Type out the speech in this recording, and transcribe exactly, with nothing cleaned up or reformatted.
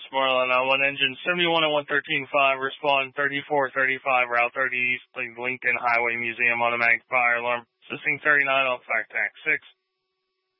Westmoreland on one engine seventy-one and one thirteen five, respond thirty-four thirty-five, Route thirty East, Lincoln Highway Museum automatic fire alarm. Assisting thirty-nine on fact tank six.